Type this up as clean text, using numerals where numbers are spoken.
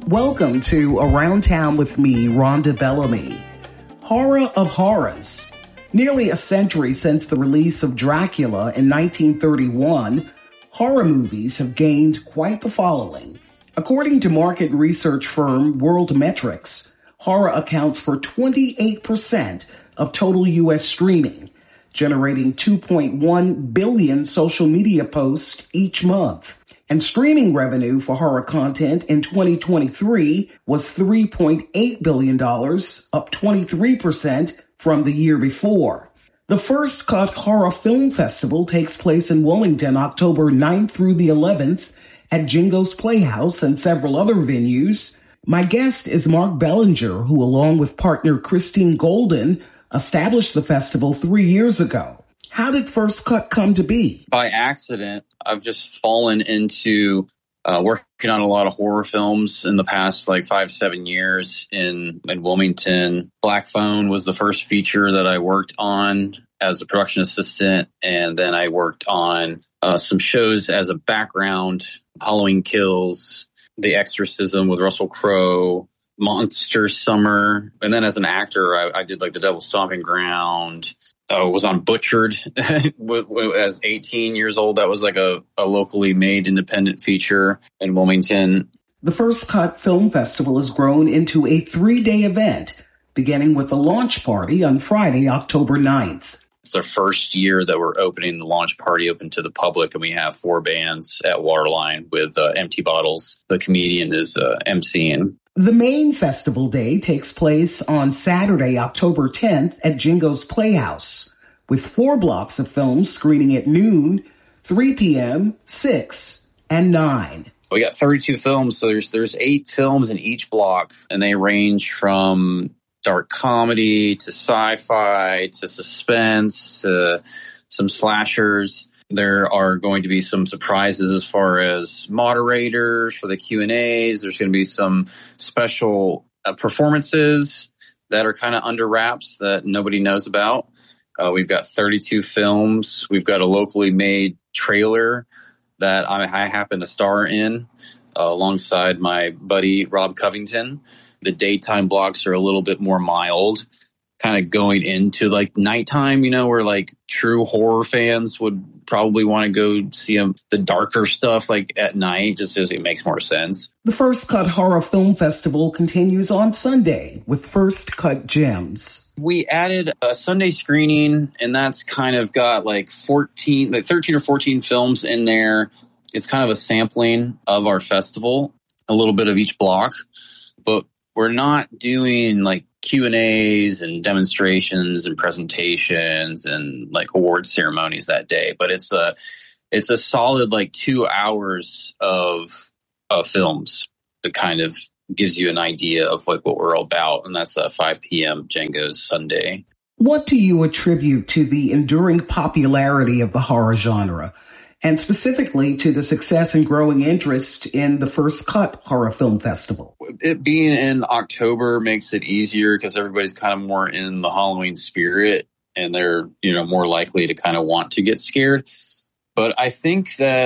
Welcome to Around Town with me, Rhonda Bellamy. Horror of horrors. Nearly a century since the release of Dracula in 1931, horror movies have gained quite the following. According to market research firm World Metrics, horror accounts for 28% of total U.S. streaming, generating 2.1 billion social media posts each month. And streaming revenue for horror content in 2023 was $3.8 billion, up 23% from the year before. The First Cut Horror Film Festival takes place in Wilmington October 9th through the 11th at Jingo's Playhouse and several other venues. My guest is Mark Bellinger, who along with partner Christine Golden established the festival 3 years ago. How did First Cut come to be? By accident, I've just fallen into working on a lot of horror films in the past 5-7 years in Wilmington. Black Phone was the first feature that I worked on as a production assistant, and then I worked on some shows as a background, Halloween Kills, The Exorcism with Russell Crowe, Monster Summer, and then as an actor, I did The Devil's Stomping Ground. Was on Butchered as 18 years old. That was a locally made independent feature in Wilmington. The First Cut Film Festival has grown into a 3-day event, beginning with a launch party on Friday, October 9th. It's the first year that we're opening the launch party open to the public, and we have 4 bands at Waterline with Empty Bottles. The comedian is emceeing. The main festival day takes place on Saturday, October 10th at Jingo's Playhouse, with 4 blocks of films screening at noon, 3 p.m., 6, and 9. We got 32 films, so there's 8 films in each block, and they range from dark comedy to sci-fi to suspense to some slashers. There are going to be some surprises as far as moderators for the Q&As. There's going to be some special performances that are kind of under wraps that nobody knows about. We've got 32 films. We've got a locally made trailer that I happen to star in alongside my buddy Rob Covington. The daytime blocks are a little bit more mild, kind of going into nighttime, where true horror fans would probably want to go see the darker stuff at night, just as it makes more sense. The First Cut Horror Film Festival continues on Sunday with First Cut Gems. We added a Sunday screening, and that's kind of got 13 or 14 films in there. It's kind of a sampling of our festival, a little bit of each block, but we're not doing Q&As and demonstrations and presentations and award ceremonies that day, but it's a solid 2 hours of films that kind of gives you an idea of what we're all about, and that's 5 p.m. Jingo's Sunday. What do you attribute to the enduring popularity of the horror genre, and specifically to the success and growing interest in the First Cut Horror Film Festival? It being in October makes it easier because everybody's kind of more in the Halloween spirit, and they're more likely to kind of want to get scared. But I think that